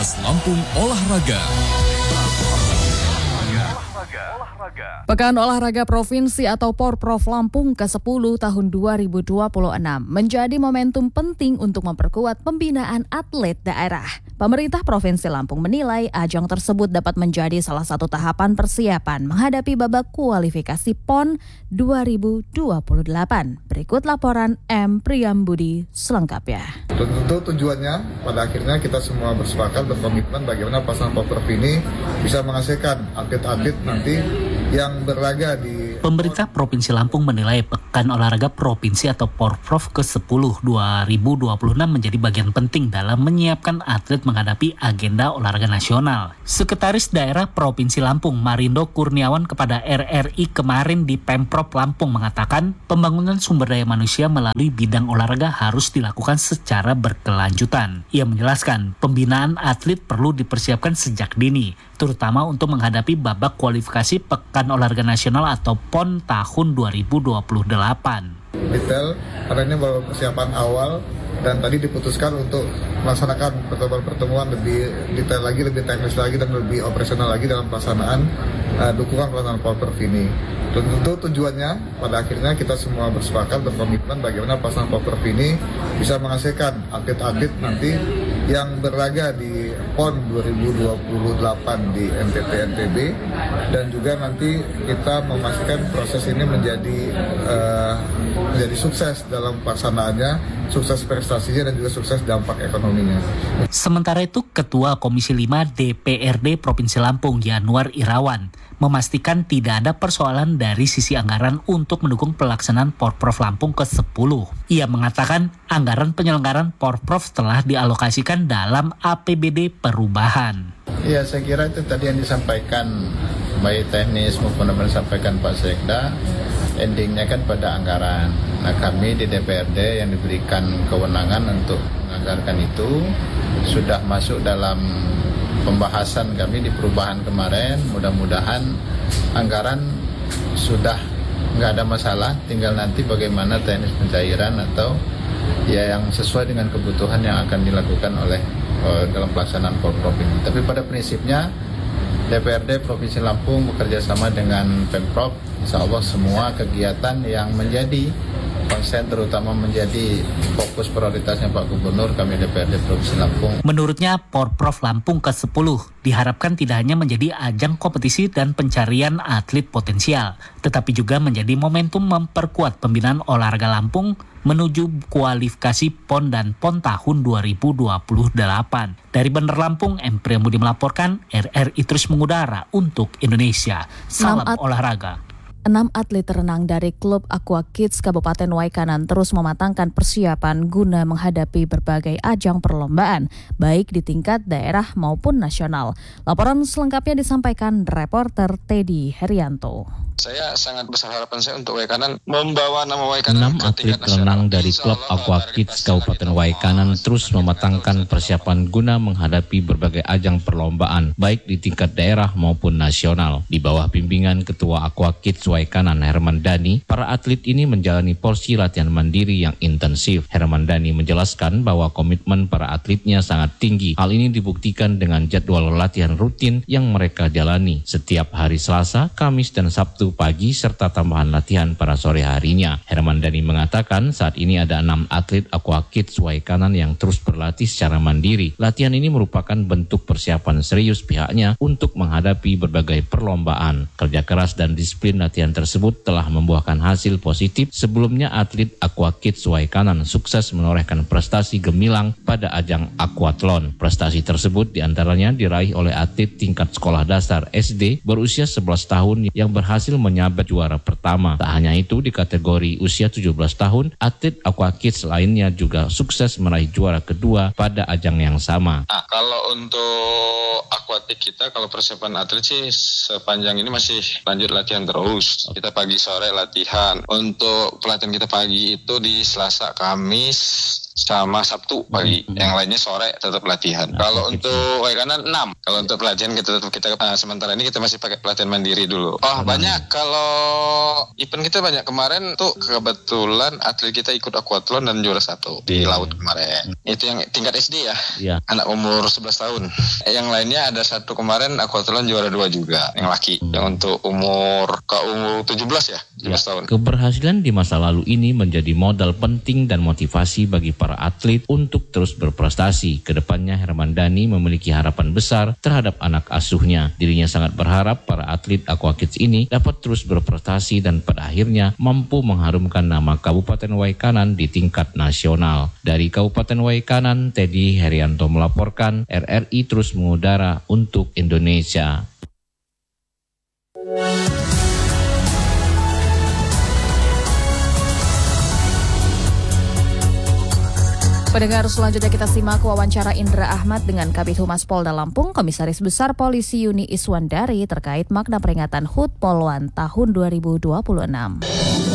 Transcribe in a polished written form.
Podcast Lampung Olahraga. Pekan Olahraga Provinsi atau Porprov Lampung ke-10 tahun 2026 menjadi momentum penting untuk memperkuat pembinaan atlet daerah. Pemerintah Provinsi Lampung menilai ajang tersebut dapat menjadi salah satu tahapan persiapan menghadapi babak kualifikasi PON 2028. Berikut laporan M. Priyambudi selengkapnya. Tentu tujuannya pada akhirnya kita semua bersepakat berkomitmen bagaimana pasangan Porprov ini bisa menghasilkan atlet-atlet nanti yang berlaga di... Pemerintah Provinsi Lampung menilai Pekan Olahraga Provinsi atau Porprov ke-10 2026 menjadi bagian penting dalam menyiapkan atlet menghadapi agenda olahraga nasional. Sekretaris Daerah Provinsi Lampung Marindo Kurniawan kepada RRI kemarin di Pemprov Lampung mengatakan pembangunan sumber daya manusia melalui bidang olahraga harus dilakukan secara berkelanjutan. Ia menjelaskan pembinaan atlet perlu dipersiapkan sejak dini, terutama untuk menghadapi babak kualifikasi Pekan Olahraga Nasional atau PON tahun 2028. Detail, karena ini baru persiapan awal dan tadi diputuskan untuk melaksanakan pertemuan lebih detail lagi, lebih teknis lagi dan lebih operasional lagi dalam pelaksanaan dukungan pelaksanaan Porprov ini. Tentu tujuannya pada akhirnya kita semua bersepakat berkomitmen bagaimana pelaksanaan Porprov ini bisa menghasilkan atlet-atlet nanti yang berlaga di PON 2028 di NTT NTB dan juga nanti kita memastikan proses ini menjadi sukses dalam pelaksanaannya, sukses prestasinya dan juga sukses dampak ekonominya. Sementara itu, Ketua Komisi 5 DPRD Provinsi Lampung Yanuar Irawan memastikan tidak ada persoalan dari sisi anggaran untuk mendukung pelaksanaan Porprov Lampung ke-10. Ia mengatakan anggaran penyelenggaraan Porprov telah dialokasikan dalam APBD perubahan. Ya, saya kira itu tadi yang disampaikan baik teknis maupun yang disampaikan Pak Sekda, endingnya kan pada anggaran. Nah, kami di DPRD yang diberikan kewenangan untuk menganggarkan itu sudah masuk dalam pembahasan kami di perubahan kemarin. Mudah-mudahan anggaran sudah nggak ada masalah, tinggal nanti bagaimana teknis pencairan atau ya yang sesuai dengan kebutuhan yang akan dilakukan oleh dalam pelaksanaan Porprov ini. Tapi pada prinsipnya DPRD Provinsi Lampung bekerja sama dengan Pemprov, insya Allah semua kegiatan yang menjadi konsen terutama menjadi fokus prioritasnya Pak Gubernur, kami DPRD Provinsi Lampung. Menurutnya Porprov Lampung ke-10 diharapkan tidak hanya menjadi ajang kompetisi dan pencarian atlet potensial, tetapi juga menjadi momentum memperkuat pembinaan olahraga Lampung menuju kualifikasi PON dan PON tahun 2028. Dari Bandar Lampung, M. Priyambudi melaporkan, RRI terus mengudara untuk Indonesia. Salam olahraga. 6 atlet renang dari klub Aqua Kids Kabupaten Waikanan terus mematangkan persiapan guna menghadapi berbagai ajang perlombaan, baik di tingkat daerah maupun nasional. Laporan selengkapnya disampaikan reporter Teddy Herianto. Saya sangat besar harapan saya untuk Waikanan membawa nama Waikanan 6 atlet renang dari klub Aqua Kids Kabupaten Waikanan terus mematangkan persiapan guna menghadapi berbagai ajang perlombaan, baik di tingkat daerah maupun nasional. Di bawah bimbingan Ketua Aqua Kids Waikanan Herman Dhani, para atlet ini menjalani porsi latihan mandiri yang intensif. Herman Dhani menjelaskan bahwa komitmen para atletnya sangat tinggi. Hal ini dibuktikan dengan jadwal latihan rutin yang mereka jalani setiap hari Selasa, Kamis, dan Sabtu pagi serta tambahan latihan pada sore harinya. Herman Dhani mengatakan saat ini ada 6 atlet Aqua Kids Waikanan yang terus berlatih secara mandiri. Latihan ini merupakan bentuk persiapan serius pihaknya untuk menghadapi berbagai perlombaan. Kerja keras dan disiplin latihan tersebut telah membuahkan hasil positif. Sebelumnya atlet Aqua Kids Waikanan sukses menorehkan prestasi gemilang pada ajang aquathlon. Prestasi tersebut diantaranya diraih oleh atlet tingkat sekolah dasar SD berusia 11 tahun yang berhasil menyabet juara pertama. Tak hanya itu, di kategori usia 17 tahun, atlet Aqua Kids lainnya juga sukses meraih juara kedua pada ajang yang sama. Nah, kalau untuk akuatik kita, kalau persiapan atlet sih sepanjang ini masih lanjut latihan terus. Kita pagi sore latihan. Untuk pelatihan kita pagi itu di Selasa, Kamis, sama Sabtu pagi. Yang lainnya sore tetap latihan. Kalau untuk Waikanan 6. Kalau untuk pelatihan kita sementara ini kita masih pakai pelatihan mandiri dulu. Banyak. Kalau event kita banyak. Kemarin tuh kebetulan atlet kita ikut aquathlon dan juara 1 di laut kemarin. Itu yang tingkat SD ya. Anak umur 11 tahun. Yang lainnya ada satu kemarin aquathlon juara 2 juga, yang laki. Yang untuk umur 17 ya, 17 tahun. Keberhasilan di masa lalu ini menjadi modal penting dan motivasi bagi para atlet untuk terus berprestasi. Kedepannya Herman Dhani memiliki harapan besar terhadap anak asuhnya. Dirinya sangat berharap para atlet Aqua Kids ini dapat terus berprestasi dan pada akhirnya mampu mengharumkan nama Kabupaten Waikanan di tingkat nasional. Dari Kabupaten Waikanan, Teddy Herianto melaporkan, RRI terus mengudara untuk Indonesia. Pendengar, selanjutnya kita simak wawancara Indra Ahmad dengan Kabid Humas Polda Lampung, Komisaris Besar Polisi Yuni Iswandari terkait makna peringatan HUT Poluan tahun 2026.